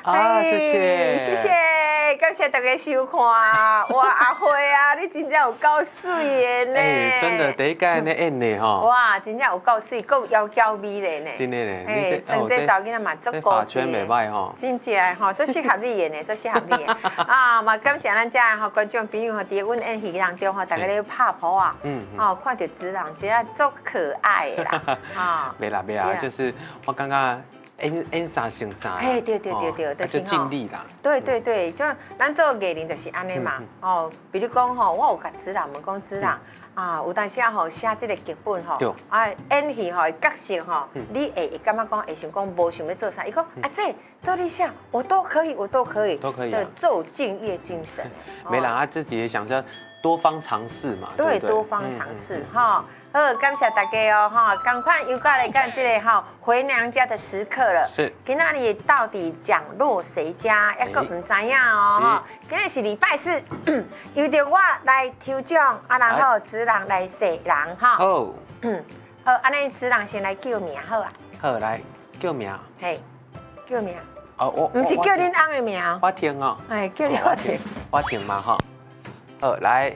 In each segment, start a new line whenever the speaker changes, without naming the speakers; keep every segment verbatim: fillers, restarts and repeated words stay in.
啊，谢谢，
谢谢，感谢大家收看。哇，阿辉啊，你真正有够水的呢！
哎，真的，第一届安尼演的吼。
哇，真正有够水，够妖娇美的呢。
真的呢，
哎，像这查囡仔嘛，足高级
的。袂歹吼。
真正吼，最适合你的呢，最适合你的。啊，嘛感谢咱遮吼观众朋友吼，伫阮演戏当中吼，大家咧拍婆啊，嗯，哦，看到子郎，真正足可爱的啦。啊，
没啦没啦，就是我刚刚。演演啥成啥，
哎，对对对对，
就是尽力啦。
对对对，就咱做艺人就是安尼嘛。哦，比如讲吼，我有甲子郎问讲子郎啊，有当时啊吼写这个剧本吼，啊演戏吼角色吼，你会会感觉讲会想讲无想要做啥？伊讲啊这做你想，我都可以，我都可以，
都可以
的做敬业精神。
没啦，他自己也想着多方尝试嘛。
对，多方尝试哈。好，感谢大家哦，哈，赶快又过来干这个哈回娘家的时刻了。
是，
今仔日到底奖落谁家，还阁唔知影哦，哈。今日是礼拜四，由着我来抽奖，啊，然后子郎来选人哈。
好，
嗯，好，安尼子郎先来叫名好啊。
好，来叫名。
嘿，叫名。
哦，我
唔是叫恁翁的名。
我听哦。
哎，叫你我听。
我听嘛哈。好，来。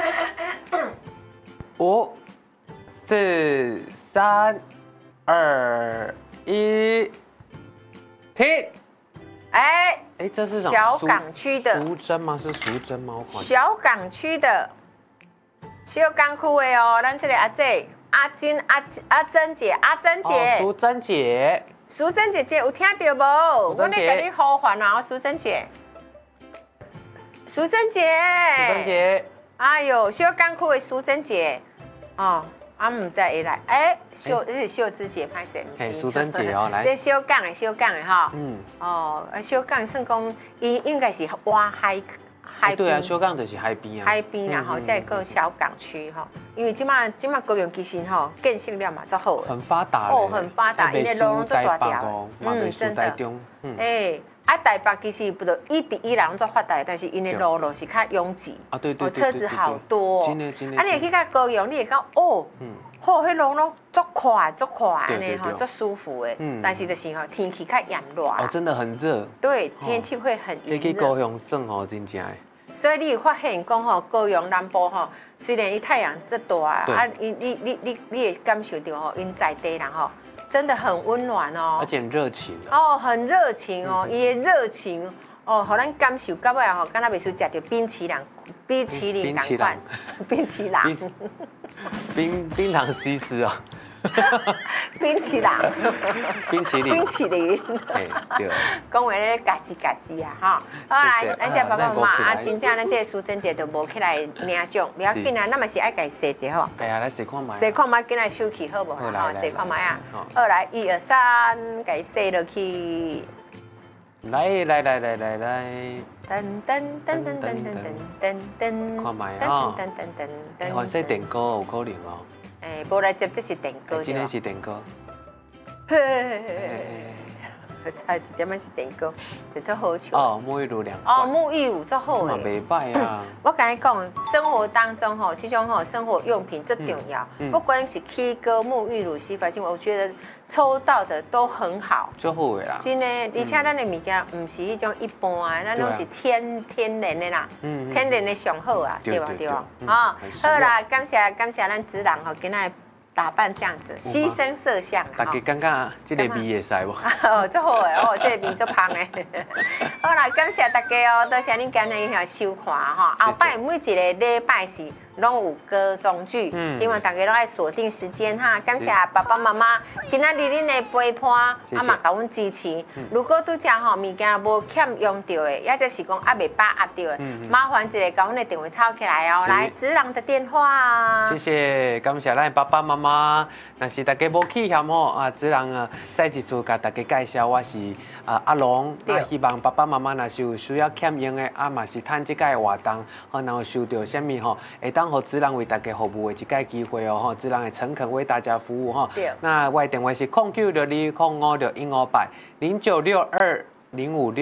五。四三二一，停！
哎
哎，这是
小港区的
淑珍吗？是淑珍吗？
小港区的小港区的哦，咱这个阿姐阿金阿阿珍姐阿珍姐，
淑珍姐，
淑珍姐姐有听到无？我咧给你呼唤啊，淑珍姐，淑珍姐，
淑珍姐，
哎呦，小港区的淑珍姐，哦。啊，唔知会来，哎，秀，这是秀芝姐拍摄，唔
是？淑珍姐哦，来。
这小港的小港的哈，嗯，哦，小港算讲，伊应该是挖海海。
对啊，小港就是海边啊。
海边然后再个小港区哈，因为即马即马高雄其实吼建设了嘛，足好。
很发达。
哦，很发达，因为路拢做大条。
嗯，真的。
哎，啊，台北其实不都一直以来拢做发达，但是因为路路是较拥挤。
啊，对对。
车子好多。
真的真的。
啊，你去到高雄，你会讲哦。嗯。好，迄路拢足快，足快，安尼吼，足舒服的。嗯。但是就是吼，天气较炎热。
哦，真的很热。
对，天气会很炎热。
去高雄耍哦，真正的。
所以你发现讲吼，高雄南部吼，虽然伊太阳这大啊，你你你你你也感受到吼，因在地人吼，真的很温暖哦。
而且很热情。
哦，很热情哦，伊的热情哦，互咱感受到尾吼，敢若袂输食着冰淇淋，冰淇淋同款，冰淇淋。
冰冰糖西施哦，
冰淇淋，
冰淇淋，
冰淇淋，
哎对，
讲话咧嘎吱嘎吱啊哈！好来，咱这爸爸妈妈啊，真正咱这淑珍姐都无起来领奖，不要紧啊，那么是爱家洗者吼。
哎呀，来试看卖。
试看卖，进来收起好不好？好，试看卖啊。好来，一二三，家洗落去。
来来来来来来。
噔噔噔噔噔噔噔噔，
看卖哈，
噔噔噔噔，
换说电锅有可能哦。
诶，无来接这是电锅，
今天是电锅。
嘿嘿嘿，差一点仔是电锅，就足好笑。
哦，沐浴乳两。
哦，沐浴乳足好诶。
袂歹啊。
我跟你讲，生活当中吼，这种吼生活用品最重要，不管是 K 歌、沐浴乳、洗发精，我觉得抽到的都很好。
最好的啦。
真的，而且咱的物件唔是迄种一般啊，咱拢是天天然的啦，天然的上好啊，对吧？对吧？啊，好啦，感谢感谢咱子郎吼，今仔打扮这样子，牺牲色相啦。
大家感觉这个味会使无？
哦，足好诶，哦，这个味足香诶。好啦，感谢大家哦，多谢恁今日遐收看吼。后摆每一个礼拜四拢有歌中剧，希望大家拢爱锁定时间哈。感谢爸爸妈妈今仔日恁的陪伴，啊嘛甲阮支持。如果拄只吼物件无欠用到的，或者是讲还未把握到的，麻烦一个甲阮的电话抄起来哦。来，子郎的电话。
谢谢，感谢咱爸爸妈妈。若是大家无去嫌吼啊，子郎啊，再一次甲大家介绍，我是啊阿龙。啊，希望爸爸妈妈若是有需要欠用的，啊嘛是趁即届活动，吼，然后收到什么吼，会当互子郎为大家服务的一届机会哦，吼，子郎会诚恳为大家服务吼。那我的电话是零九六二零五六一五八零九六二零五六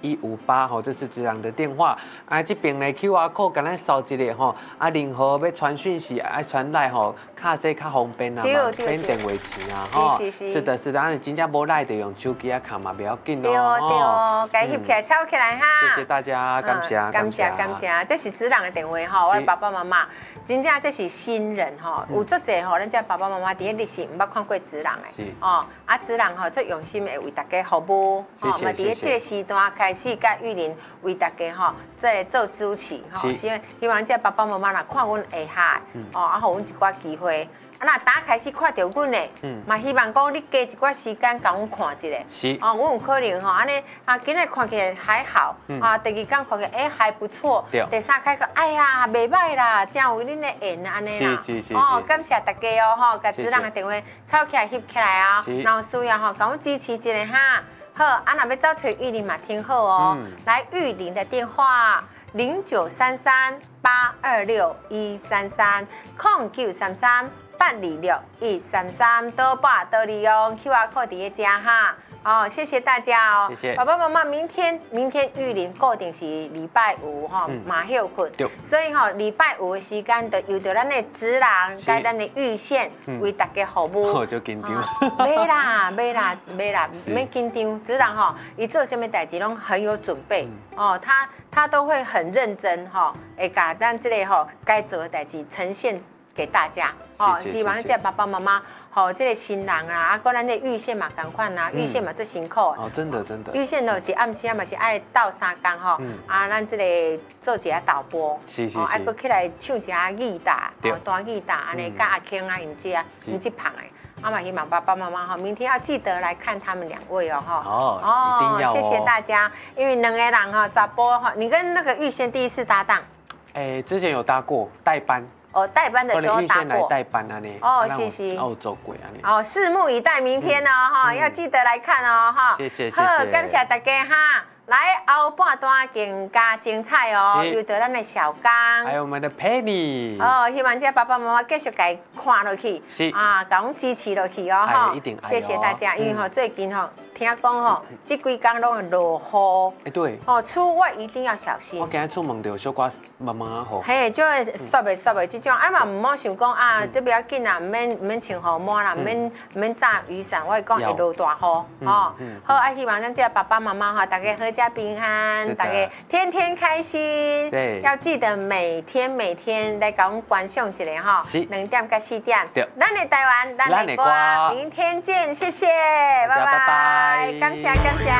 一五八吼，这是职人的电话。啊，这边呢 Q R code 跟咱扫一个吼，啊，任何要传讯息爱传来吼，卡这较方便啊嘛，免电话钱啊吼。
是是
是的，是的，啊，你真正无赖就用手机啊看嘛，不要紧哦。
对哦，该翕起来，抄起来哈。
谢谢大家，感谢
感谢感谢，这是职人的电话吼，我的爸爸妈妈。真正这是新人吼，有足侪吼，咱这爸爸妈妈伫迄历史毋捌看过职人的哦，啊职人吼最用心的为大家服务，吼，嘛伫咧这个时段开始甲玉林为大家吼做做主持吼，希望希望咱这爸爸妈妈若看阮下下，哦，啊，互阮一寡机会。啊，那打开始看到阮的，嘛希望讲你加一寡时间甲阮看一下。
是。
哦，我有可能吼，安尼啊，今日看起来还好，啊，第二天看起来哎还不错，第三开个哎呀袂歹啦，真有恁的缘安尼啦。
是是是。
哦，感谢大家哦，吼，甲职人的电话抄起来翕起来啊，然后需要吼，甲阮支持一下哈。好，啊，若要找找玉林嘛，听好哦。来，玉林的电话。零九三三八二六一三三空九三三八二六一三三，多把多利用 Q R code 叠加哈。哦，谢谢大家哦，
谢谢
爸爸妈妈。明天明天玉林固定是礼拜五哈，马休困，所以哈礼拜五的时间就由着咱的职人甲咱的玉县为大家服务。
我就紧张。
袂啦袂啦袂啦，免紧张。职人哈，伊做什么代志拢很有准备哦，他他都会很认真哈，会甲咱这个哈该做的代志呈现给大家哦。希望这爸爸妈妈。吼，这个新人啊，啊，个咱的玉县嘛，同款啊，玉县嘛最辛苦。
哦，真的真的。
玉县就是暗时啊嘛是爱斗三工吼，啊，咱这个做一下导播，
是是是，
爱搁起来唱一下吉他，哦，弹吉他，安尼甲阿庆啊，因姐啊，因姐胖诶，啊嘛希望爸爸妈妈哈，明天要记得来看他们两位哦，哈。
哦，哦，一定要哦。
谢谢大家，因为两个人哈，查甫哈，你跟那个玉县第一次搭档？
哎，之前有搭过代班。
哦，代班的时候搭过。
代班啊呢。
哦，谢谢。
澳洲鬼啊呢。
哦，拭目以待，明天哦哈，要记得来看哦哈。
谢谢谢谢。
好，感谢大家哈。来后半段更加精彩哦，有着咱的小刚，
还有我们的 Penny。
哦，希望这爸爸妈妈继续给看落去，
是
啊，给我们支持落去哦哈。
一定爱。
谢谢大家，因为吼最近吼听讲吼，这几天拢会落雨。
哎对。
哦，出外一定要小心。
我今日出门就小可慢慢啊雨。
嘿，就会湿的湿的这种，啊嘛唔好想讲啊，这不要紧啦，唔免唔免穿雨帽啦，唔免唔免炸雨伞，我讲会落大雨哦。好，啊希望咱这爸爸妈妈哈，大家阖家平安，大家天天开心。
对，
要记得每天每天来给我们观赏一下哈，两点到四点。
对，
咱的台湾，咱的歌，明天见，谢谢，拜拜，感谢感谢。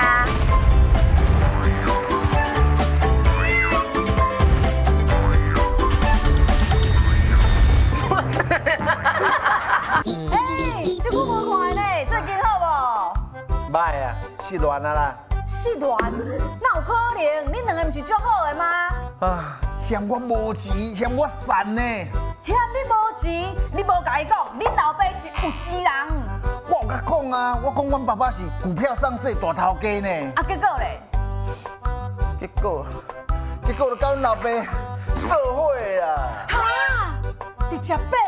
哎，这久无看呢，最近好无？
歹啊，失恋啊啦。
失恋？哪有可能？恁两个不是足好的吗？
啊，嫌我无钱，嫌我散呢。
嫌你无钱，你无甲伊讲，恁老爸是有钱人。
我有甲讲啊，我讲阮爸爸是股票上市大头家呢。
啊，结果咧？
结果，结果就甲阮老爸做伙啦。
哈？直接变？